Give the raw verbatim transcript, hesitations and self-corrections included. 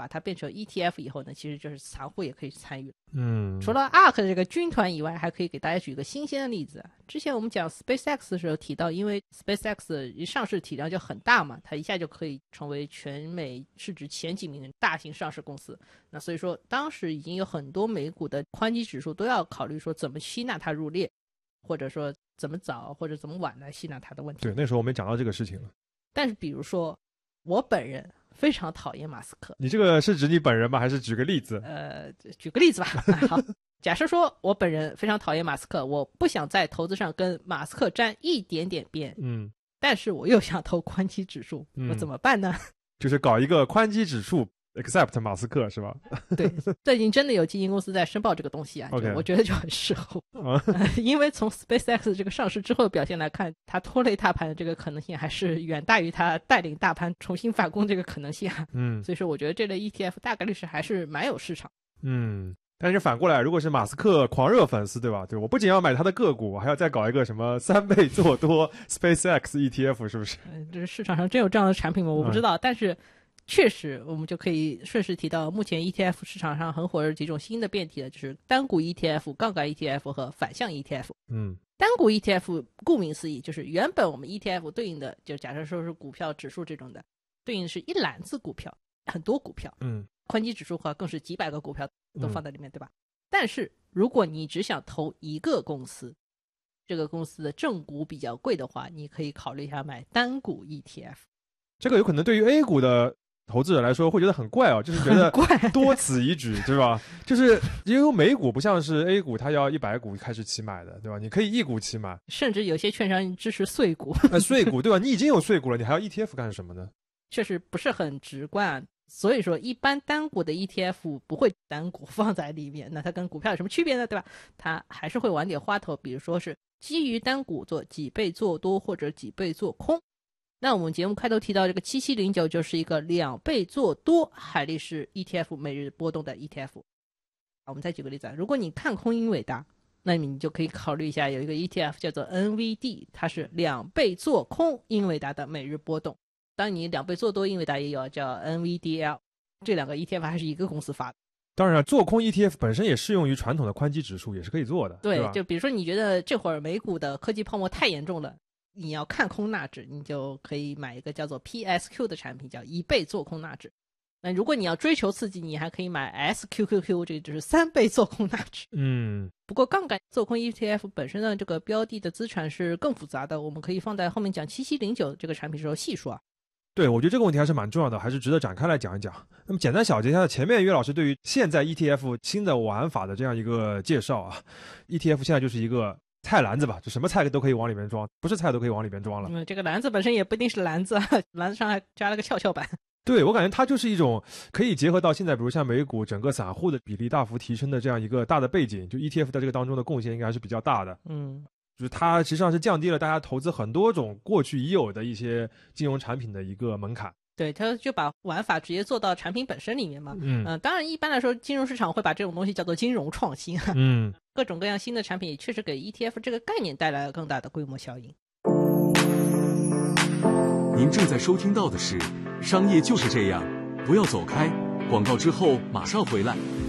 把它变成 E T F 以后呢，其实就是散户也可以参与。 嗯， 除了 A R K 这个军团以外，还可以给大家举一个新鲜的例子。之前我们讲 SpaceX 的时候提到，因为 SpaceX 一上市体量就很大嘛，它一下就可以成为全美市值前几名的大型上市公司。那所以说当时已经有很多美股的宽基指数都要考虑说怎么吸纳它入列，或者说怎么早或者怎么晚来吸纳它的问题。 对，那时候我们讲到这个事情了。 但是比如说我本人非常讨厌马斯克。 你这个是指你本人吗？还是举个例子？ 呃，举个例子吧。好，假设说我本人非常讨厌马斯克，我不想在投资上跟马斯克沾一点点边， 嗯， 但是我又想投宽基指数， 嗯、 我怎么办呢？ 就是搞一个宽基指数 except 马斯克是吧？ 对，最近真的有基金公司在申报这个东西啊， okay. 我觉得就很适合。因为从 SpaceX 这个上市之后的表现来看，它拖累大盘的这个可能性还是远大于它带领大盘重新反攻这个可能性啊。 嗯， 所以说我觉得这类 E T F 大概率是还是蛮有市场。 嗯，但是反过来，如果是马斯克狂热粉丝，对吧？对，我不仅要买他的个股，我还要再搞一个什么三倍做多 SpaceX E T F， 是不是？ 嗯，这市场上真有这样的产品吗？我不知道，嗯、但是确实我们就可以顺势提到，目前 E T F 市场上很火的几种新的变体的，就是单股 E T F、杠杆 E T F 和反向 E T F。 嗯， 单股 E T F 顾名思义，就是原本我们 E T F 对应的，就假设说是股票指数这种的，对应的是一篮子股票，很多股票。 嗯， 宽基指数的话更是几百个股票都放在里面，嗯、对吧？但是如果你只想投一个公司，这个公司的正股比较贵的话，你可以考虑一下买单股 E T F。 这个有可能对于 A 股的投资者来说会觉得很怪哦，就是觉得多此一举，对吧？就是因为美股不像是 A 股，它要一百股开始起买的，对吧？你可以一股起买， 甚至有些券商支持碎股。 呃，碎股对吧？你已经有碎股了，你还要 E T F 干什么呢？ 确实不是很直观。所以说一般单股的 E T F 不会单股放在里面，那它跟股票有什么区别呢？对吧？它还是会玩点花头，比如说是基于单股做几倍做多或者几倍做空。那我们节目开头提到这个七七零九就是一个两倍做多海力士 E T F 每日波动的 E T F。 我们再举个例子，如果你看空英伟达，那你就可以考虑一下有一个 E T F 叫做 N V D， 它是两倍做空英伟达的每日波动。当然你两倍做多英伟达也有叫 N V D L， 这两个 E T F 还是一个公司发的。 当然做空 E T F 本身也适用于传统的宽基指数，也是可以做的。 对， 对吧？ 就比如说你觉得这会儿美股的科技泡沫太严重了，你要看空纳指，你就可以买一个叫做 P S Q 的产品，叫一倍做空纳指。那如果你要追求刺激，你还可以买 S Q Q Q， 这就是三倍做空纳指。 嗯， 不过杠杆做空 E T F 本身的这个标的的资产是更复杂的，我们可以放在后面讲七七零九这个产品的时候细说啊。 对，我觉得这个问题还是蛮重要的，还是值得展开来讲一讲。那么简单小结一下前面岳老师对于现在 E T F 新的玩法的这样一个介绍啊。E T F 现在就是一个菜篮子吧，就什么菜都可以往里面装，不是菜都可以往里面装了。 嗯，这个篮子本身也不一定是篮子，篮子上还加了个跷跷板。 对，我感觉它就是一种可以结合到现在比如像美股整个散户的比例大幅提升的这样一个大的背景，就 E T F 在这个当中的贡献应该还是比较大的。 嗯， 就是它实际上是降低了大家投资很多种过去已有的一些金融产品的一个门槛。 对，他就把玩法直接做到产品本身里面嘛。 嗯、 呃、当然一般来说金融市场会把这种东西叫做金融创新。 嗯， 各种各样新的产品也确实给 E T F 这个概念带来了更大的规模效应。 您正在收听到的是商业就是这样，不要走开，广告之后马上回来。